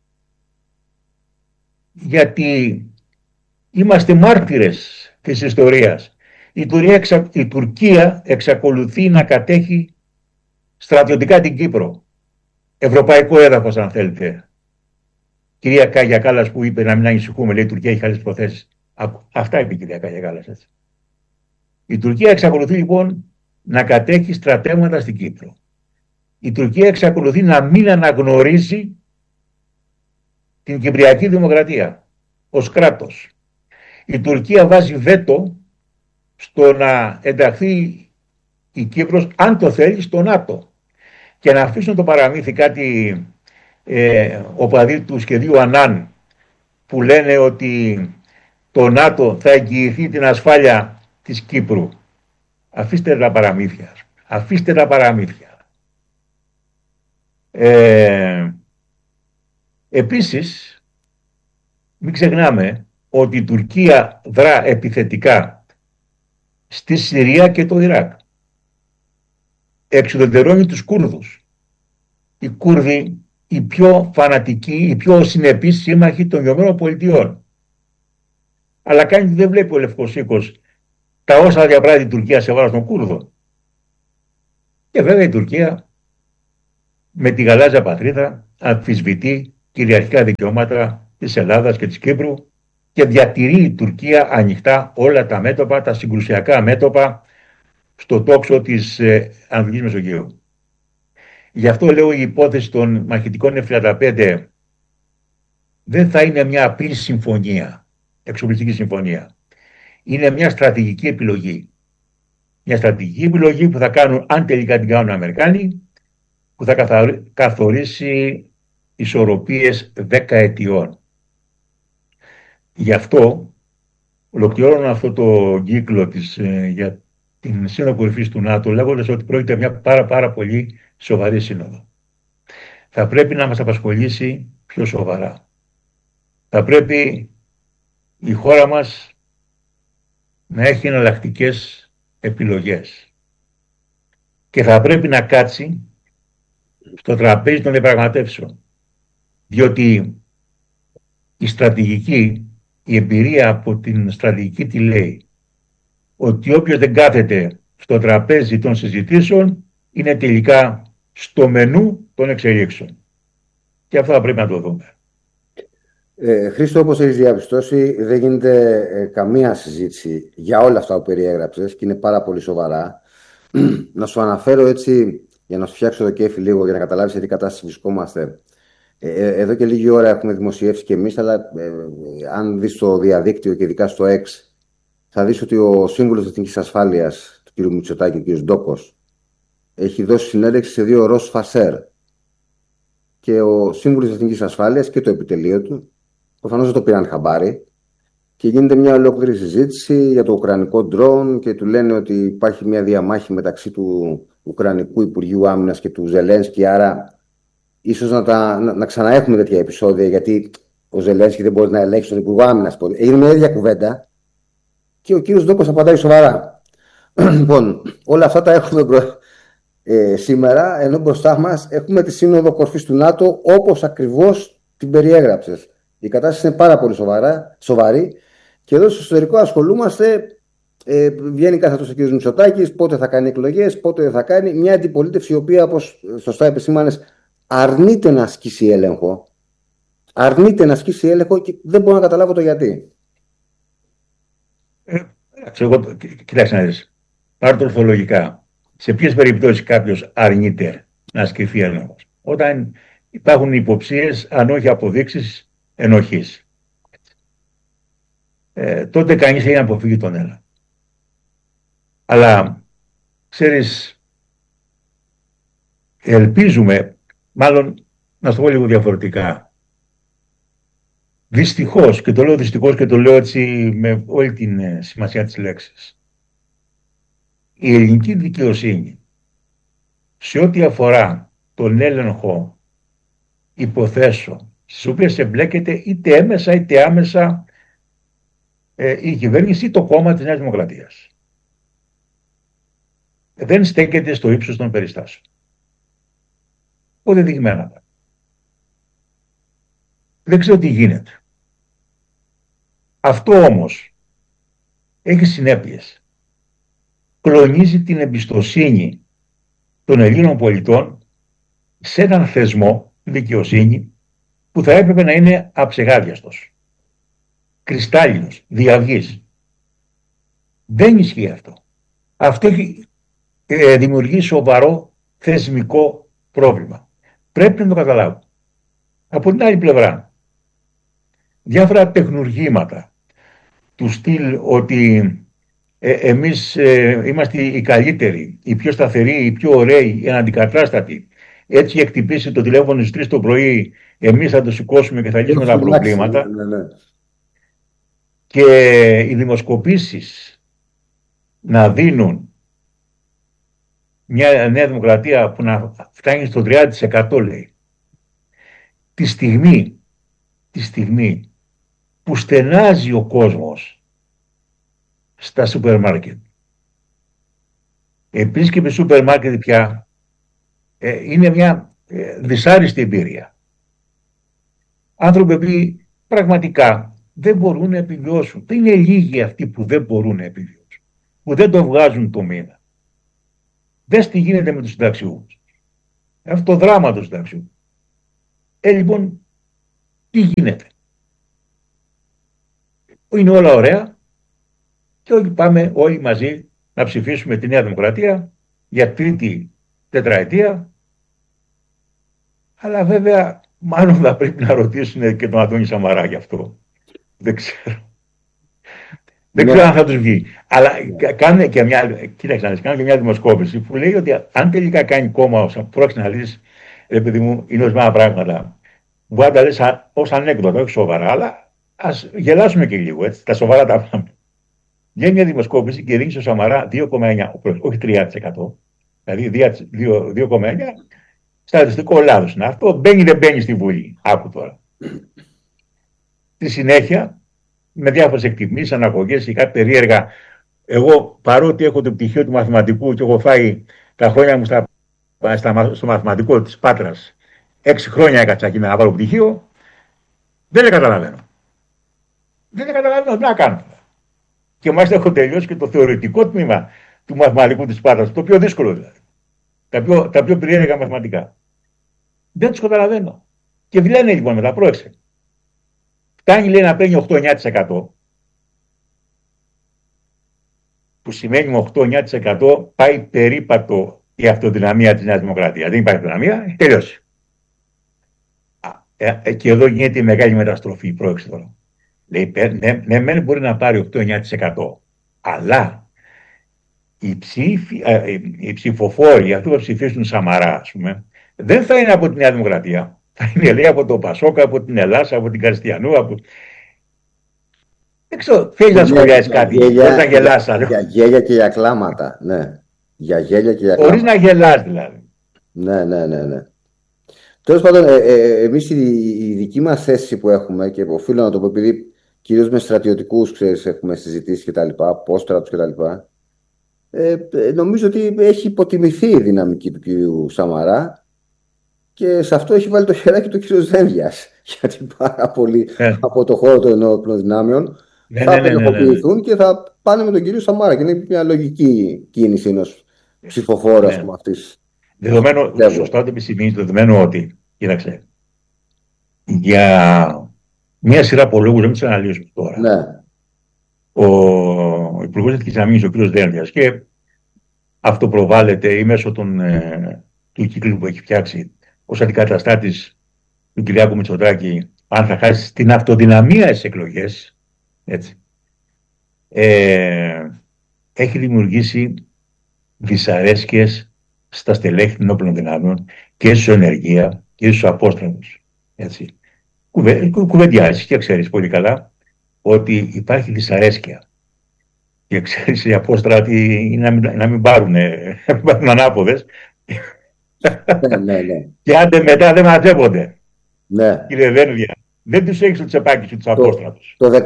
Γιατί είμαστε μάρτυρες της ιστορίας. Η Τουρκία εξακολουθεί να κατέχει στρατιωτικά την Κύπρο. Ευρωπαϊκό έδαφος, αν θέλετε. Κυρία Κάγια Κάλλας που είπε να μην ανησυχούμε, λέει η Τουρκία έχει καλές προθέσεις. Αυτά είπε η κυρία Κάγια Κάλλας. Έτσι. Η Τουρκία εξακολουθεί λοιπόν να κατέχει στρατεύματα στην Κύπρο. Η Τουρκία εξακολουθεί να μην αναγνωρίζει την Κυπριακή Δημοκρατία ως κράτος. Η Τουρκία βάζει βέτο στο να ενταχθεί η Κύπρος, αν το θέλει, στο ΝΑΤΟ. Και να αφήσουν το παραμύθι κάτι οπαδοί του σχεδίου Ανάν που λένε ότι το ΝΑΤΟ θα εγγυηθεί την ασφάλεια της Κύπρου. Αφήστε τα παραμύθια. Αφήστε τα παραμύθια. Επίσης, μην ξεχνάμε ότι η Τουρκία δρά επιθετικά στη Συρία και το Ιράκ. Εξουδετερώνει τους Κούρδους. Οι Κούρδοι, οι πιο φανατικοί, οι πιο συνεπείς σύμμαχοι των ΗΠΑ. Αλλά κάνει ότι δεν βλέπει ο Λευκός Οίκος τα όσα διαπράττει η Τουρκία σε βάρος των Κούρδων. Και βέβαια η Τουρκία με τη γαλάζια πατρίδα αμφισβητεί κυριαρχικά δικαιώματα της Ελλάδας και της Κύπρου και διατηρεί η Τουρκία ανοιχτά όλα τα μέτωπα, τα συγκρουσιακά μέτωπα στο τόξο της Ανατολικής Μεσογείου. Γι' αυτό λέω η υπόθεση των μαχητικών F-35 δεν θα είναι μια απλή συμφωνία, εξοπλιστική συμφωνία. Είναι μια στρατηγική επιλογή. Μια στρατηγική επιλογή που θα κάνουν, αν τελικά την κάνουν οι Αμερικάνοι, που θα καθορίσει ισορροπίες 10 ετιών. Γι' αυτό ολοκληρώνω αυτό το κύκλο για την Σύνοδο Κορυφής του ΝΑΤΟ λέγοντας ότι πρόκειται μια πάρα πολύ σοβαρή σύνοδο. Θα πρέπει να μας απασχολήσει πιο σοβαρά. Θα πρέπει η χώρα μας να έχει εναλλακτικές επιλογές και θα πρέπει να κάτσει στο τραπέζι των διαπραγματεύσεων, διότι η στρατηγική, η εμπειρία από την στρατηγική τι λέει? Ότι όποιος δεν κάθεται στο τραπέζι των συζητήσεων είναι τελικά στο μενού των εξελίξεων. Και αυτό θα πρέπει να το δούμε. Χρήστο, όπως έχεις διαπιστώσει, δεν γίνεται καμία συζήτηση για όλα αυτά που περιέγραψες και είναι πάρα πολύ σοβαρά. Να σου αναφέρω έτσι, για να σου φτιάξω το κέφι λίγο, για να καταλάβεις σε τι κατάσταση βρισκόμαστε. Εδώ και λίγη ώρα έχουμε δημοσιεύσει και εμείς, αλλά αν δεις το διαδίκτυο και ειδικά στο X, θα δεις ότι ο σύμβουλος Εθνικής Ασφάλειας, του κ. Μητσοτάκη, ο κ. Ντόκος, έχει δώσει συνέντευξη σε 2 Ρος Φασέρ. Και ο σύμβουλος Εθνικής Ασφάλειας και το επιτελείο του προφανώς δεν το πήραν χαμπάρι και γίνεται μια ολόκληρη συζήτηση για το ουκρανικό ντρόουν και του λένε ότι υπάρχει μια διαμάχη μεταξύ του Ουκρανικού Υπουργείου Άμυνας και του Ζελένσκι, άρα ίσως να ξαναέχουμε τέτοια επεισόδια, γιατί ο Ζελένσκι δεν μπορεί να ελέγξει τον Υπουργό Άμυνας. Έγινε μια ίδια κουβέντα και ο κύριος Ντόκος απαντάει σοβαρά. Λοιπόν, όλα αυτά τα έχουμε σήμερα, ενώ μπροστά μας έχουμε τη Σύνοδο Κορυφής του ΝΑΤΟ όπως ακριβώς την περιέγραψες. Η κατάσταση είναι πάρα πολύ σοβαρή και εδώ στο εσωτερικό ασχολούμαστε. Βγαίνει κάθε τόσο ο κ. Μητσοτάκης, πότε θα κάνει εκλογές, πότε δεν θα κάνει. Μια αντιπολίτευση η οποία, όπως σωστά επισήμανες, αρνείται να ασκήσει έλεγχο. Αρνείται να ασκήσει έλεγχο και δεν μπορώ να καταλάβω το γιατί. Κοιτάξτε να δεις. Πάρε το ορθολογικά. Σε ποιες περιπτώσεις κάποιος αρνείται να ασκηθεί έλεγχος? Όταν υπάρχουν υποψίες, αν όχι αποδείξεις, ενοχής. Τότε κανείς έχει να αποφύγει τον έλεγχο. Αλλά, ξέρεις, ελπίζουμε Μάλλον, να σου το πω λίγο διαφορετικά. Δυστυχώς, και το λέω δυστυχώς και το λέω έτσι με όλη την σημασία της λέξης, η ελληνική δικαιοσύνη σε ό,τι αφορά τον έλεγχο υποθέσεων στις οποίες εμπλέκεται είτε έμεσα είτε άμεσα η κυβέρνηση ή το κόμμα της Νέας Δημοκρατίας, δεν στέκεται στο ύψος των περιστάσεων. Αποδεδειγμένα. Δεν ξέρω τι γίνεται. Αυτό όμως έχει συνέπειες. Κλονίζει την εμπιστοσύνη των Ελλήνων πολιτών σε έναν θεσμό, δικαιοσύνη, που θα έπρεπε να είναι αψεγάδιαστος, κρυστάλλινος, διαυγής. Δεν ισχύει αυτό. Αυτό έχει δημιουργήσει σοβαρό θεσμικό πρόβλημα. Πρέπει να το καταλάβουμε. Από την άλλη πλευρά, διάφορα τεχνουργήματα του στυλ ότι εμείς είμαστε οι καλύτεροι, οι πιο σταθεροί, οι πιο ωραίοι, οι αναντικατάστατοι. Έτσι εκτυπήσει το τηλέφωνο στις 3 το πρωί, εμείς θα το σηκώσουμε και θα λύσουμε τα προβλήματα. Ναι. Και οι δημοσκοπήσεις να δίνουν μια Νέα Δημοκρατία που να φτάνει στο 30% λέει. Τη στιγμή που στενάζει ο κόσμος στα σούπερ μάρκετ. Επίσκεψη σούπερ μάρκετ πια είναι μια δυσάρεστη εμπειρία. Άνθρωποι που πραγματικά δεν μπορούν να επιβιώσουν. Δεν είναι λίγοι αυτοί που δεν μπορούν να επιβιώσουν, που δεν το βγάζουν το μήνα. Δες τι γίνεται με τους συνταξιούχους. Αυτό το δράμα του συνταξιούχου. Λοιπόν, τι γίνεται. Είναι όλα ωραία και όλοι πάμε όλοι μαζί να ψηφίσουμε τη Νέα Δημοκρατία για τρίτη τετραετία. Αλλά βέβαια μάλλον θα πρέπει να ρωτήσουν και τον Αντώνη Σαμαρά γι' αυτό. Δεν ξέρω. Δεν ξέρω αν θα τους βγει. Αλλά κάνουν και μια δημοσκόπηση που λέει ότι αν τελικά κάνει κόμμα όσα πρόκειται να λύσει, επειδή μου είναι ορισμένα πράγματα, μπορεί να τα λες ως ανέκδοτα, όχι σοβαρά, αλλά ας γελάσουμε και λίγο, έτσι, τα σοβαρά τα πάμε. Βγαίνει μια δημοσκόπηση και δίνει στο Σαμαρά 2,9%, όχι 3%, δηλαδή 2,9%, στατιστικό λάθος είναι αυτό, μπαίνει δεν μπαίνει στη Βουλή. Άκου τώρα. Στη συνέχεια, με διάφορες εκτιμήσεις, αναγωγές και κάτι περίεργα, εγώ παρότι έχω το πτυχίο του μαθηματικού και έχω φάει τα χρόνια μου στο μαθηματικό της Πάτρας, 6 χρόνια έκατσα εκεί να πάρω πτυχίο, δεν καταλαβαίνω. Δεν καταλαβαίνω τι να κάνω. Και μάλιστα έχω τελειώσει και το θεωρητικό τμήμα του μαθηματικού της Πάτρας, το πιο δύσκολο δηλαδή. Τα πιο περίεργα μαθηματικά. Δεν τους καταλαβαίνω. Και λένε λοιπόν μετά, πρόεξε. Φτάνει λέει να παίρνει 8-9%, που σημαίνει με 8-9% πάει περίπατο η αυτοδυναμία της Νέας Δημοκρατίας. Δεν υπάρχει αυτοδυναμία, τελειώσει. Και εδώ γίνεται η μεγάλη μεταστροφή, πρόεξε τώρα. Λέει, ναι, μεν μπορεί να πάρει 8-9%, αλλά οι ψηφοφόροι, αυτοί που ψηφίσουν Σαμαρά, ας πούμε, δεν θα είναι από τη Νέα Δημοκρατία. Θα είναι λέει από το Πασόκα, από την Ελλάδα, από την Καριστιανού, από... Δεν ξέρω, θέλεις να σχολιάσεις κάτι, όταν γελάς. Για γέλια και για κλάματα, ναι. Για γέλια και για κλάματα. Χωρίς να γελάς δηλαδή. Ναι. Τέλος πάντων, εμείς η δική μας θέση που έχουμε, και οφείλω να το πω επειδή κυρίως με στρατιωτικούς, ξέρεις, έχουμε συζητήσει κτλ., απόστρατους κτλ., νομίζω ότι έχει υποτιμηθεί η δυναμική του κυρίου Σαμαρά. Και σε αυτό έχει βάλει το χεράκι του κ. Δένδιας. Γιατί πάρα πολλοί από το χώρο των ενόπλων δυνάμεων θα απενεχοποιηθούν και θα πάνε με τον κύριο Σαμάρα. Και είναι μια λογική κίνηση ενός ψηφοφόρου αυτής. Δεδομένου, σωστά το επισημείς, δεδομένου ότι, κοίταξε, για μια σειρά από λόγους, δεν τους αναλύσουμε τώρα. Ναι. Ο Υπουργός της Αμήνης, ο κ. Δένδιας, και αυτό προβάλλεται ή μέσω του κύκλου που έχει φτιάξει ως αντικαταστάτης του Κυριάκου Μητσοτάκη, αν θα χάσει την αυτοδυναμία στις εκλογές, έτσι, έχει δημιουργήσει δυσαρέσκειες στα στελέχη των όπλων δυνάμεων και στην ενεργεία και είσαι ο Απόστρατος. Έτσι. Κουβεντιάζεις και ξέρεις πολύ καλά ότι υπάρχει δυσαρέσκεια. Και ξέρεις οι Απόστρατοι να μην πάρουν ανάποδες. Ναι. Και άντε μετά δεν μαζεύονται. Ναι. Κύριε Δένδια, δεν τους έχεις το τσεπάκι σου τους Απόστρατους. Το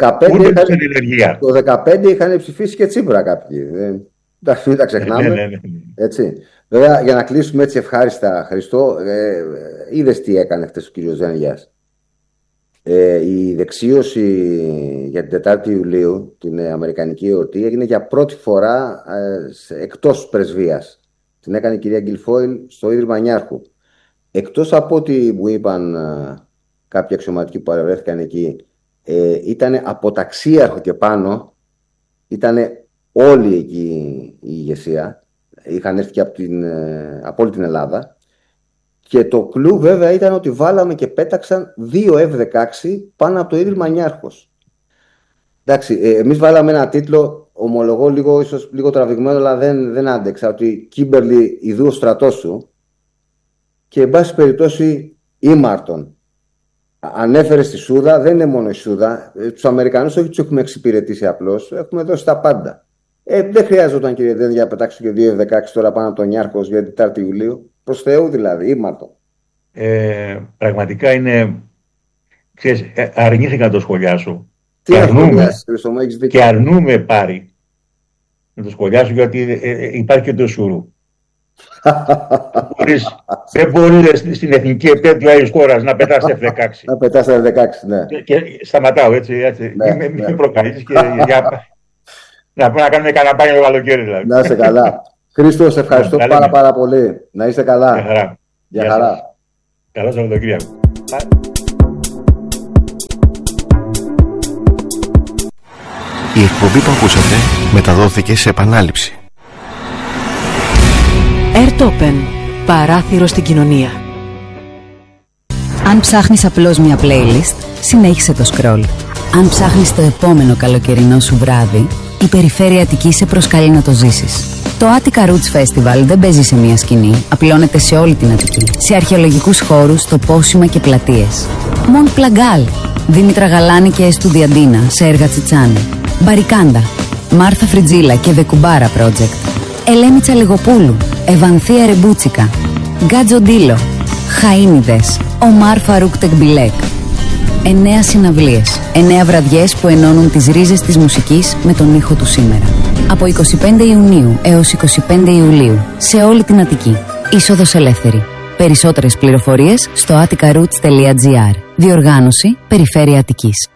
2015 είχαν ψηφίσει και Τσίπρα κάποιοι. Μην τα ξεχνάμε. Ναι. Έτσι. Βέβαια, για να κλείσουμε έτσι ευχάριστα, Χριστό, είδες τι έκανε χτες ο κύριος Δένδιας. Η δεξίωση για την 4η Ιουλίου, την Αμερικανική εορτή, έγινε για πρώτη φορά εκτός πρεσβείας. Την έκανε η κυρία Γκιλφόιλ στο Ίδρυμα Νιάρχου. Εκτός από ό,τι μου είπαν κάποιοι αξιωματικοί που παρευρέθηκαν εκεί, ήταν από ταξίαρχο και πάνω, ήταν όλη εκεί η ηγεσία. Είχαν έρθει και από όλη την Ελλάδα. Και το κλου βέβαια ήταν ότι βάλαμε και πέταξαν 2 F-16 πάνω από το Ίδρυμα Νιάρχος. Εντάξει, εμείς βάλαμε ένα τίτλο, ομολογώ ίσως λίγο τραβηγμένο, αλλά δεν άντεξα, ότι Κίμπερλι ιδού ο στρατός σου, και εν πάση περιπτώσει ήμαρτον. Ανέφερε στη Σούδα, δεν είναι μόνο η Σούδα. Τους Αμερικανούς όχι τους έχουμε εξυπηρετήσει απλώς, έχουμε δώσει τα πάντα. Δεν χρειάζονταν, κύριε Δένδια, να πετάξω και 2 F-16 τώρα πάνω από τον Νιάρχος για την 4η Ιουλίου. Προς Θεού δηλαδή, ήμαρτον. Πραγματικά είναι. Ξέρεις, αρνήθηκα να το σχολιάσω. Τι αρνούμαι, Χρήστο μου, έχεις δίκιο. Και αρνούμαι πάρει να το σχολιάσω, γιατί υπάρχει και το σουρού. Δεν μπορείς στην εθνική επέτειο άλλης χώρας να πετάς F-16. Να πετάς F-16, ναι. Και σταματάω έτσι. Μην προκαλείς και να κάνουμε κανένα μπάνιο το καλοκαίρι δηλαδή. Να είσαι καλά. Χρήστο, σε ευχαριστώ πάρα πολύ. Να είστε καλά. Γεια χαρά. Καλό Σαββατοκύριακο. Η εκπομπή που ακούσατε μεταδόθηκε σε επανάληψη. Ερτόπεν, παράθυρο στην κοινωνία. Αν ψάχνεις απλώς μια playlist, συνέχισε το scroll. Αν ψάχνεις το επόμενο καλοκαιρινό σου βράδυ, η Περιφέρεια Αττικής σε προσκαλεί να το ζήσεις. Το Attica Roots Festival δεν παίζει σε μια σκηνή, απλώνεται σε όλη την Αττική. Σε αρχαιολογικούς χώρους, τοπόσιμα και πλατείες. Μοντ Πλαγκάλ, Δήμητρα Γαλάνη και Εστουδιαντίνα σε έργα Τσιτσάνη. Μπαρικάντα, Μάρθα Φριτζίλα και Βεκουμπάρα Project. Ελένη Τσαλιγοπούλου, Ευανθία Ρεμπούτσικα. Γκάτζο Ντίλο, Χαΐνιδες, Ομάρ Φαρούκ Τεκμπιλέκ. 9 συναυλίες, 9 βραδιές που ενώνουν τις ρίζες της μουσικής με τον ήχο του σήμερα. Από 25 Ιουνίου έως 25 Ιουλίου, σε όλη την Αττική. Είσοδος ελεύθερη. Περισσότερες πληροφορίες στο atticaroots.gr. Διοργάνωση Περιφέρεια Αττικής.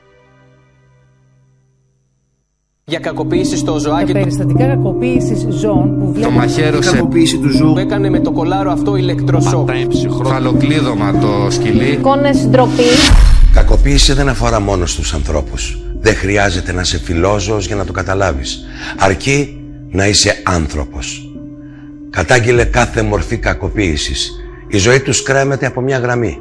Για κακοποίηση στο ζωάκι. Για περιστατικά κακοποίησης ζώων που βλέπουμε. Το μαχαίρωσε. Κακοποίηση του ζώου. Που έκανε με το κολάρο αυτό ηλεκτροσόκ. Φαλοκλείδωμα το σκυλί. Εικόνες ντροπή. Κακοποίηση δεν αφορά μόνο στους ανθρώπους. Δεν χρειάζεται να είσαι φιλόζωος για να το καταλάβεις. Αρκεί να είσαι άνθρωπος. Κατάγγειλε κάθε μορφή κακοποίησης. Η ζωή τους κρέμεται από μια γραμμή.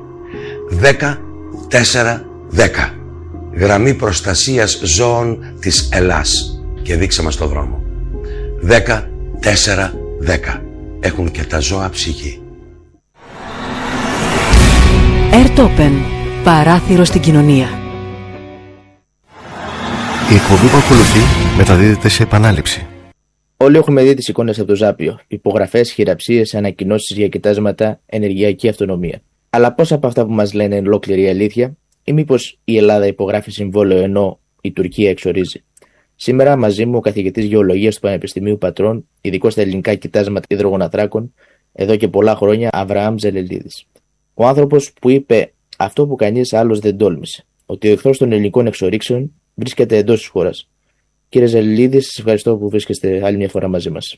10-4-10. Γραμμή προστασίας ζώων της Ελλάς. Και δείξε μας το δρόμο. 10-4-10. Έχουν και τα ζώα ψυχή. Ερτόπεν, παράθυρο στην κοινωνία. Η εκπομπή που ακολουθεί μεταδίδεται σε επανάληψη. Όλοι έχουμε δει τις εικόνες από το Ζάπιο. Υπογραφές, χειραψίες, ανακοινώσεις για κοιτάσματα, ενεργειακή αυτονομία. Αλλά πόσα από αυτά που μας λένε είναι ολόκληρη η αλήθεια, ή μήπως η Ελλάδα υπογράφει συμβόλαιο ενώ η Τουρκία εξορίζει? Σήμερα μαζί μου ο καθηγητής γεωλογίας του Πανεπιστημίου Πατρών, ειδικός στα ελληνικά κοιτάσματα υδρογοναθράκων, εδώ και πολλά χρόνια, Αβραάμ Ζελελίδης. Ο άνθρωπος που είπε αυτό που κανείς άλλος δεν τόλμησε, ότι ο εχθρός των ελληνικών εξορίξεων βρίσκεται εντός της χώρας. Κύριε Ζελελίδη, σας ευχαριστώ που βρίσκεστε άλλη μια φορά μαζί μας.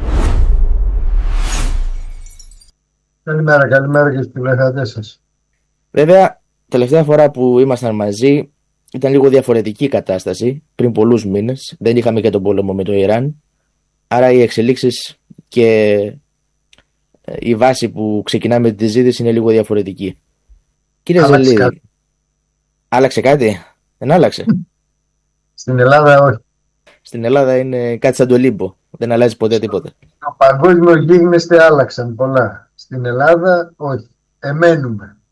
Καλημέρα και στους τηλεθεατές σας. Βέβαια, τελευταία φορά που ήμασταν μαζί ήταν λίγο διαφορετική κατάσταση, πριν πολλούς μήνες. Δεν είχαμε και τον πόλεμο με το Ιράν. Άρα οι εξελίξεις και η βάση που ξεκινάμε τη ζήτηση είναι λίγο διαφορετική. Κύριε Ζελελίδη, άλλαξε κάτι? Δεν άλλαξε? Στην Ελλάδα όχι. Στην Ελλάδα είναι κάτι σαν το λίμπο. Δεν αλλάζει ποτέ τίποτα. Το παγκόσμιο γίγνεσθε άλλαξαν πολλά. Στην Ελλάδα όχι. Εμένουμε.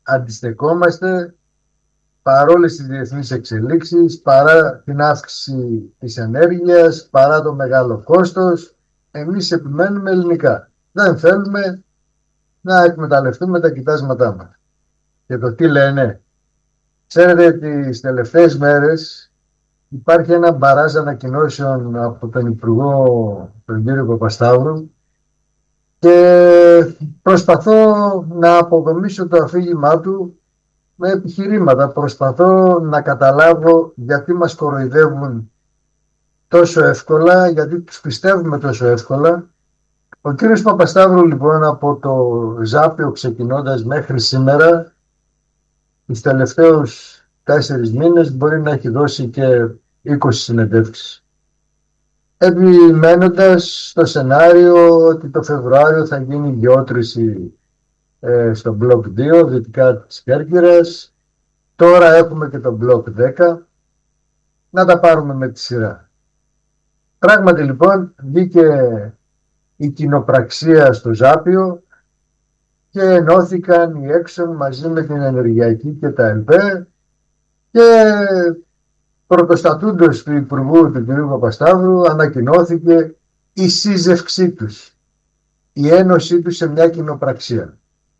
αντιστεκόμαστε παρόλες τις διεθνείς εξελίξεις, παρά την αύξηση της ενέργειας, παρά το μεγάλο κόστος, εμείς επιμένουμε ελληνικά. Δεν θέλουμε να εκμεταλλευτούμε τα κοιτάσματά μας. Και το τι λένε. Ξέρετε, τις τελευταίες μέρες υπάρχει ένα μπαράζ ανακοινώσεων από τον Υπουργό, τον κύριο Παπασταύρου, και προσπαθώ να αποδομήσω το αφήγημά του με επιχειρήματα. Προσπαθώ να καταλάβω γιατί μας κοροϊδεύουν τόσο εύκολα, γιατί τους πιστεύουμε τόσο εύκολα. Ο κύριος Παπασταύρου λοιπόν από το Ζάπιο ξεκινώντας μέχρι σήμερα, τους τελευταίους 4 μήνες μπορεί να έχει δώσει και 20 συνεντεύξεις. Επιμένοντας στο σενάριο ότι το Φεβρουάριο θα γίνει γεώτρηση στο μπλοκ 2, δυτικά της Κέρκυρας. Τώρα έχουμε και το μπλοκ 10. Να τα πάρουμε με τη σειρά. Πράγματι λοιπόν βγήκε η κοινοπραξία στο Ζάπιο και ενώθηκαν οι Έξον μαζί με την Ενεργειακή και τα ΕΛΠΕ και πρωτοστατούντος του Υπουργού του κ. Παπασταύρου ανακοινώθηκε η σύζευξή τους, η ένωσή τους σε μια κοινοπραξία.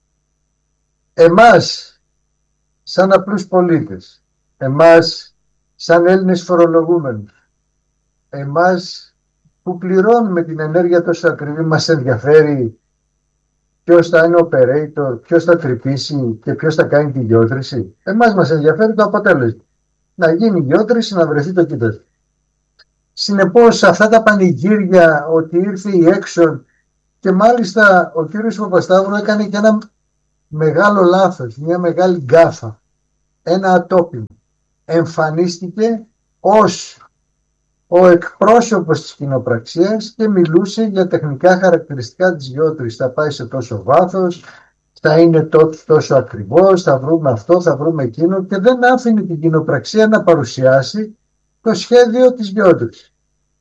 Εμάς σαν απλούς πολίτες, εμάς σαν Έλληνες φορολογούμενους, εμάς που πληρώνουμε την ενέργεια τόσο ακριβή, μας ενδιαφέρει ποιος θα είναι operator, ποιος θα τρυπήσει και ποιος θα κάνει τη γεώτρηση. Εμάς μας ενδιαφέρει το αποτέλεσμα. Να γίνει γεώτρηση, να βρεθεί το κοίτασμα. Συνεπώς αυτά τα πανηγύρια ότι ήρθε η Έξον, και μάλιστα ο κύριος Παπασταύρου έκανε και ένα μεγάλο λάθος, μια μεγάλη γκάφα, ένα ατόπιμο. Εμφανίστηκε ως ο εκπρόσωπος της κοινοπραξίας και μιλούσε για τεχνικά χαρακτηριστικά της γεώτρησης. Θα πάει σε τόσο βάθος, θα είναι τόσο ακριβώς, θα βρούμε αυτό, θα βρούμε εκείνο, και δεν άφηνε την κοινοπραξία να παρουσιάσει το σχέδιο της γεώτρησης.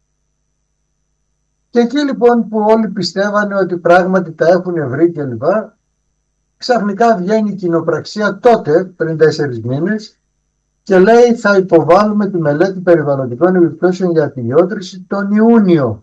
Και εκεί λοιπόν που όλοι πιστεύανε ότι πράγματι τα έχουν βρει κλπ, ξαφνικά βγαίνει η κοινοπραξία τότε, πριν 4 μήνες, και λέει θα υποβάλουμε τη μελέτη περιβαλλοντικών επιπτώσεων για τη γεώτρηση τον Ιούνιο.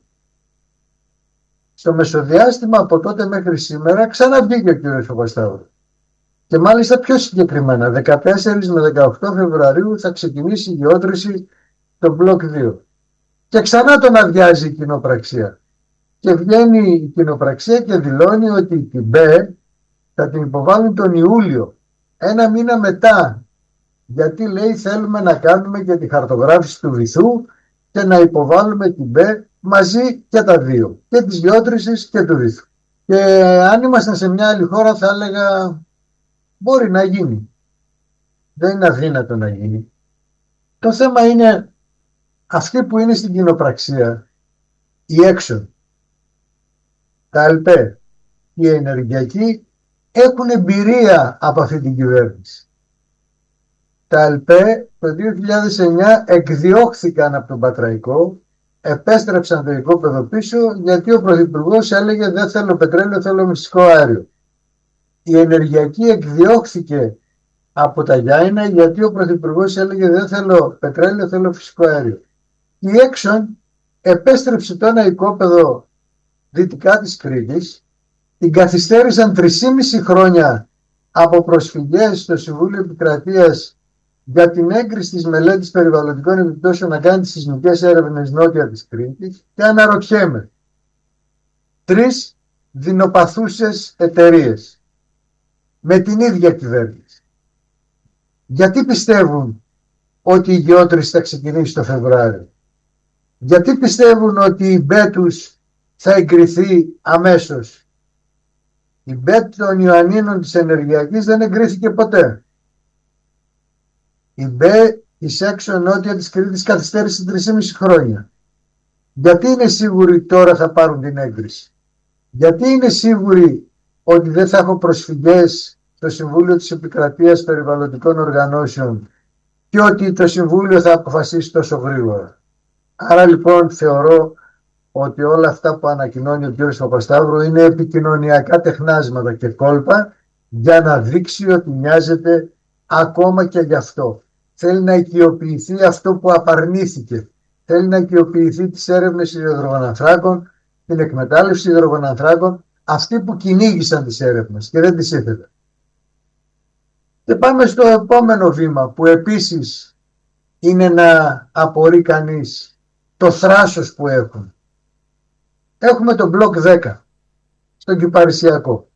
Στο μεσοδιάστημα από τότε μέχρι σήμερα ξαναβγήκε ο κ. Παπασταύρου. Και μάλιστα πιο συγκεκριμένα, 14 με 18 Φεβρουαρίου θα ξεκινήσει η γεώτρηση στο μπλοκ 2. Και ξανά τον αδειάζει η κοινοπραξία. Και βγαίνει η κοινοπραξία και δηλώνει ότι την ΜΠΕ θα την υποβάλουν τον Ιούλιο, 1 μήνα μετά. Γιατί λέει θέλουμε να κάνουμε και τη χαρτογράφηση του βυθού και να υποβάλουμε την ΜΠΕ μαζί και τα δύο, και της γεώτρησης και του βυθού. Και αν ήμασταν σε μια άλλη χώρα θα έλεγα μπορεί να γίνει. Δεν είναι αδύνατο να γίνει. Το θέμα είναι αυτοί που είναι στην κοινοπραξία, οι Έξον, τα ΕΛΠΕ, οι ενεργειακοί, έχουν εμπειρία από αυτή την κυβέρνηση. Τα ΕΛΠΕ το 2009 εκδιώχθηκαν από τον Πατραϊκό, επέστρεψαν το οικόπεδο πίσω γιατί ο Πρωθυπουργός έλεγε δεν θέλω πετρέλαιο, θέλω μυστικό αέριο. Η ενεργειακή εκδιώχθηκε από τα Γιάννηνα γιατί ο Πρωθυπουργός έλεγε δεν θέλω πετρέλαιο, θέλω φυσικό αέριο. Η Έξον επέστρεψε το ένα οικόπεδο δυτικά της Κρήτης, την καθυστέρησαν 3,5 χρόνια από προσφυγές στο Συμβούλιο Επικρατείας για την έγκριση της μελέτης περιβαλλοντικών επιπτώσεων να κάνει τις σεισμικές έρευνες νότια της Κρήτης, και αναρωτιέμαι, 3 δεινοπαθούσες εταιρείες με την ίδια κυβέρνηση, γιατί πιστεύουν ότι η γεώτρηση θα ξεκινήσει το Φεβρουάριο? Γιατί πιστεύουν ότι η ΜΠΕ τους θα εγκριθεί αμέσως? Η ΜΠΕ των Ιωαννίνων της Ενεργειακής δεν εγκρίθηκε ποτέ. Η ΜΠΕ της έξω νότια της Κρήτης καθυστέρησε 3,5 χρόνια. Γιατί είναι σίγουροι τώρα θα πάρουν την έγκριση? Γιατί είναι σίγουροι ότι δεν θα έχω προσφυγές στο Συμβούλιο της Επικρατείας Περιβαλλοντικών Οργανώσεων και ότι το Συμβούλιο θα αποφασίσει τόσο γρήγορα? Άρα λοιπόν θεωρώ ότι όλα αυτά που ανακοινώνει ο κ. Παπασταύρου είναι επικοινωνιακά τεχνάσματα και κόλπα για να δείξει ότι νοιάζεται ακόμα και γι' αυτό. Θέλει να οικειοποιηθεί αυτό που απαρνήθηκε. Θέλει να οικειοποιηθεί τις έρευνες υδρογονανθράκων, την εκμετάλλευση υδρογονανθράκων, αυτοί που κυνήγησαν τις έρευνες και δεν τις ήθελε. Και πάμε στο επόμενο βήμα που επίσης είναι να απορεί κανείς το θράσος που έχουν. Έχουμε το μπλοκ 10 στον Κυπαρισιακό.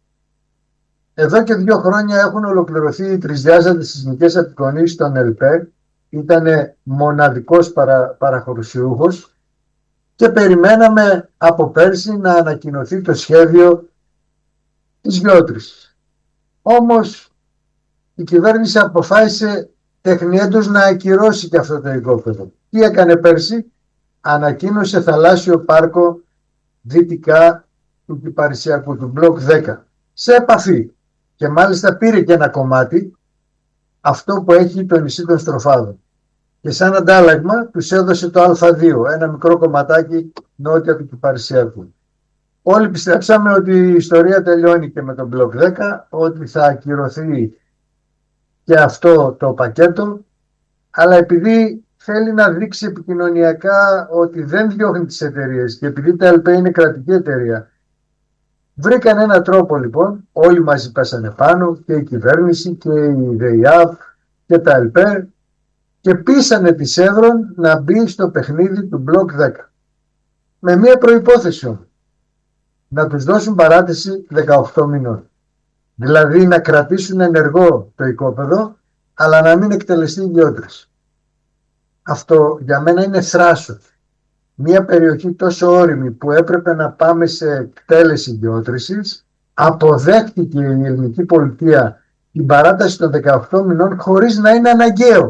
Εδώ και 2 χρόνια έχουν ολοκληρωθεί οι τρισδιάζαντες σεισμικές απεικονίσεις στον ΕΛΠΕ. Ήτανε μοναδικός παραχωρησιούχος και περιμέναμε από πέρσι να ανακοινωθεί το σχέδιο της γεώτρησης. Όμως η κυβέρνηση αποφάσισε τεχνιέντως να ακυρώσει και αυτό το οικόπεδο. Τι έκανε πέρσι? Ανακοίνωσε θαλάσσιο πάρκο δυτικά του Κυπαρισιακού, του μπλοκ 10, σε επαφή. Και μάλιστα πήρε και ένα κομμάτι, αυτό που έχει το νησί των Στροφάδων. Και σαν αντάλλαγμα τους έδωσε το Α2, ένα μικρό κομματάκι νότια του Κυπαρισιακού. Όλοι πιστέψαμε ότι η ιστορία τελειώνει και με τον μπλοκ 10, ότι θα ακυρωθεί και αυτό το πακέτο, αλλά επειδή θέλει να δείξει επικοινωνιακά ότι δεν διώχνει τις εταιρείες και επειδή τα ΕΛΠΕ είναι κρατική εταιρεία, βρήκαν έναν τρόπο λοιπόν, όλοι μαζί πέσανε πάνω, και η κυβέρνηση και η ΔΕΙΑΒ και τα ΕΛΠΕ, και πείσανε τη Σεύρον να μπει στο παιχνίδι του μπλοκ 10. Με μία προϋπόθεση όμως, να τους δώσουν παράτηση 18 μηνών. Δηλαδή να κρατήσουν ενεργό το οικόπεδο, αλλά να μην εκτελεστεί η γεώτρηση. Αυτό για μένα είναι θράσος. Μια περιοχή τόσο όριμη που έπρεπε να πάμε σε εκτέλεση γεώτρησης, αποδέχτηκε η ελληνική πολιτεία την παράταση των 18 μηνών χωρίς να είναι αναγκαίο.